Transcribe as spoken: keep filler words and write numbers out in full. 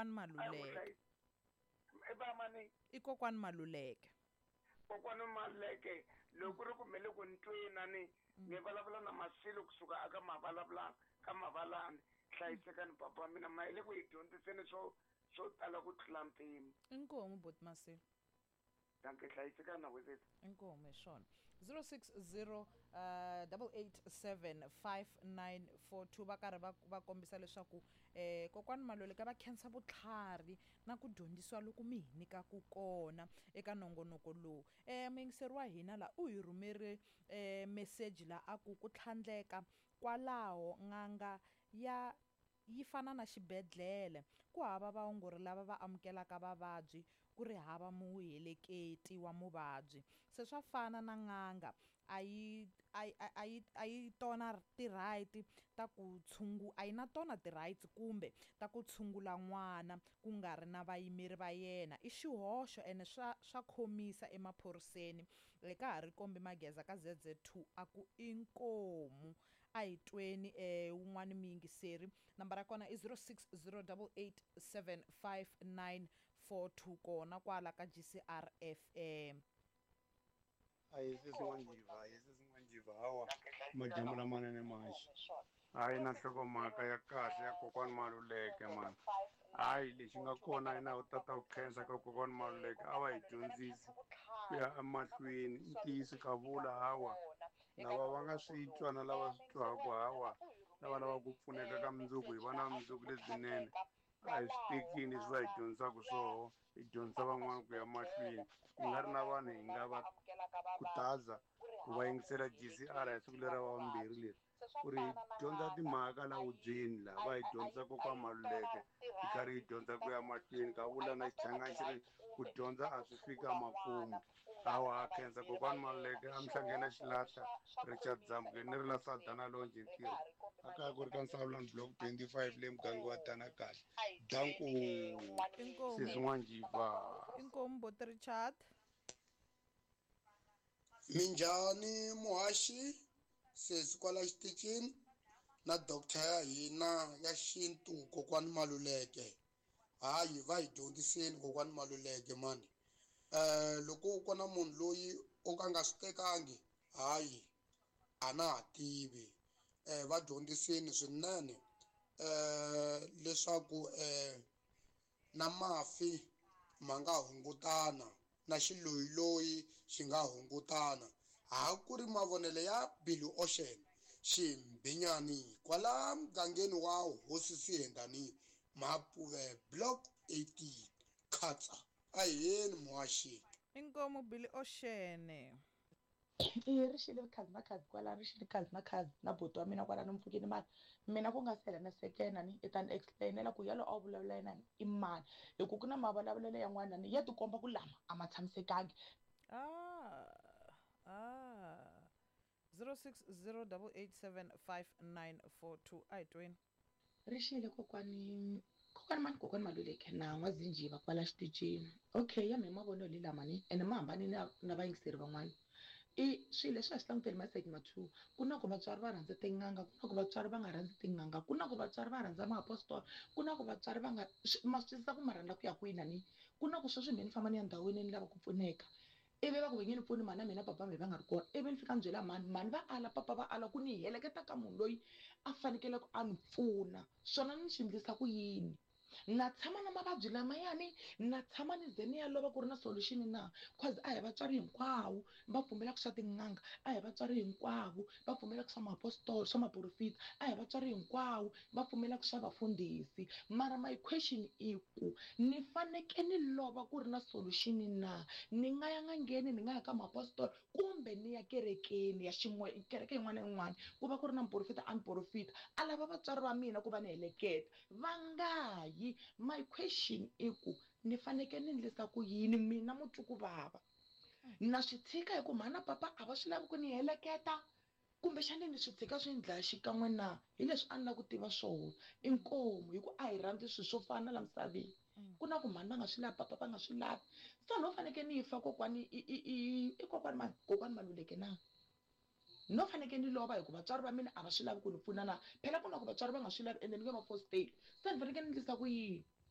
kokwani Maluleke. E ba mani? I kokwani Maluleke. Kokwani Maluleke loko ri kumele ku ntwina ni mi vulavula na Masilo kusuka aka mavulavula ka Mavalani hlayisekani papa mina ma ile ku hi dyondziseni swo swo tala ku tlula mpimo. Inkomo bot Masilo. Danke hlayisekani na wethu. Inkomo shona. zero six zero eight eight seven five nine four two va karhi va va kombisa leswaku eh kokwani Maluleke va khensa vutlhari na ku dyondzisiwa loko mi hi nyikaku kona eka nongonoko lowu. Eh muyingiseri wa hina la u hi rhumere eh message la aku ku tlhandleka kwalaho n'anga ya yi fana na xibedhlele ku hava vaongori lava va amukelaka vavabyi ku ri hava muheleketi wa muvabyi. Se swa fana na n'anga a yi a yi a yi tona ti-right ta ku tshungu a yi na tona ti-rights kumbe ta ku tshungula n'wana ku nga ri na vayimeri va yena. I xihoxo ene swa swa khomisa emaphoriseni. Ka ha ri kombe mageza ka Z Z two a ku inkomu a hi tweni eh un'wana muyingiseri nambara ya kona i zero six zero eight eight seven five nine four two kona kwala ka G C R F M. Hayi sesin'wanjiva hayi sesin'wanjiva hawa madyambu lamanene maxa hayi na nhlokomhaka ya kahle ya kokwani Maluleke mani. Hayi lexi nga kona na u tata ku khensa ka kokwani Maluleke a va hi dyondzisi ku ya emahlweni i ntiyiso ka vula hawa lava va nga swi twa na lava swi twaka hawa lava lava ku pfuneka ka mundzuku hi vana mundzuku lebyinene a hi swi tekini leswi va hi dyondzisaka swoho hi dyondzisa van'wana ku ya mahlweni hi nga ri na vanhu hi nga va khutaza ku va yingisela G C R hi siku lera vambirhi leri ku ri hi dyondza timhaka la ubyeni laha va hi dyondzisa kokwani Maluleke hi karhi hi dyondza ku ya mahlweni ka vula na xichangani xi ri ku dyondza a swi fika makumu. Hawa ha khensa kokwani Maluleke a mi hlangena xilahla Richard Zambukeni ni ri na Saldanha Lonje ntirho a kaya ku ri ka Nsawulani block twenty-five le muganga wa Danakali danku sesin'wanjiva. Inkomu bot Richard. Minjhani muhaxi sesi kwala xitichini na doctor ya hina ya xintu kokwani Maluleke. Hayi va hi dyondziseni kokwani Maluleke mani. Eh loko ku na munhu loyi o ka nga swi tekangi hayi a na ha tivi eh va dyondziseni swinene eh leswaku eh na mafi ma nga hungutana na xiloyiloyi xi nga hungutana ha ku ri mavonele ya Billy Ocean Ximbinyani kwala mugangeni wa Hosi Sihendani Mapuve block eighteen Khatsa a yeni muhaxi. Inkomu Billy Ocean. I rixile khadi na khadi kwala rixile khadi na khadi na boti wa mina kwala Mpfhukeni mani mina ku nga sela na sekena ni i ta ni explainela ku yalo a wu vulavula yena i mani hi ku ku na mavulavulelo yan'wana ni ya tikomba ku lama a ma tshamisekangi. Ah ah zero six zero eight eight seven five nine four two a hi tweni. Rixile kokwani kokwani mani kokwani Maluleke na n'wazinjiva kwala xitichini. Okay ya mi mavonelo lamani ene ma hambani na na vayingiseri van'wana. I swilo leswi a swi languteli masegi ma two ku na ku vatswari va rhandza tin'anga ku na ku vatswari va nga rhandzi tin'anga ku na ku vatswari va rhandza maapostoli ku na ku vatswari va nga ma swi twisisa ku ma rhandza ku ya kwini ni ku na ku sweswi mi ni famba ni ya ndhawini ni lava ku pfuneka ivi va ku ve nge ni pfuni mani na mina papa mi va nga ri kona ivi ni fika ni byela mani mani va ala papa va ala ku ni heleketa ka munhu loyi a fanekele ku a ni pfuna swona ni xi endlisa ku yini na tshama na mavabyi lamayani na tshama ni ze ni ya lova ku ri na solution na cause a hi vatswari hinkwavo va pfumelaka swa tin'anga a hi vatswari hinkwavo va pfumelaka swa maapostoli swa maprofita a hi vatswari hinkwavo va pfumelaka swa vafundhisi mara my question i ku ni faneke ni lova ku ri na solution na ni nga ya ngangeni ni nga ya ka maapostoli kumbe ni ya kerekeni ya xin'we kereke yin'wana na yin'wana ku va ku ri na muprofita a ni profita a lava vatswari va mina ku va ni heleketa va nga yi. My question i ku ni faneke ni endlisa ku yini mina mutsuku vava na swi tshika hi ku mhana papa a va swi lavi ku ni heleketa kumbe xana ni swi tshika swi ndlaya xikan'we na hi leswi a ni la ku tiva swona inkomu hi ku a hi rhandzi swilo swo fana la misaveni ku na ku mhani va nga swi lavi papa va nga swi lavi so no faneke ni yi fa kokwani i i i kokwani mani kokwani Maluleke na no faneke ni lova hi ku vatswari va mina a va swi lavi ku ni pfuna na phela ku na ku vatswari va nga swi lavi ende ni nge va fositeli se ni faneke ni endlisa ku yini.